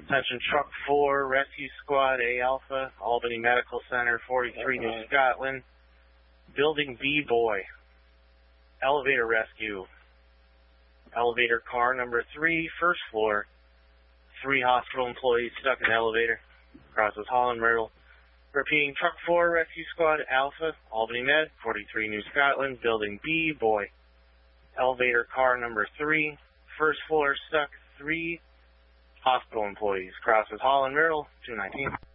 Attention Truck 4, Rescue Squad A Alpha, Albany Medical Center, 43 New Scotland. Building B Boy. Elevator rescue. Elevator car number 3, first floor. 3 hospital employees stuck in the elevator. Crosses Holland Myrtle. Repeating, Truck 4, Rescue Squad Alpha, Albany Med, 43 New Scotland, Building B Boy. Elevator car number 3, first floor stuck, 3 hospital employees. Crosses Holland Myrtle, 219.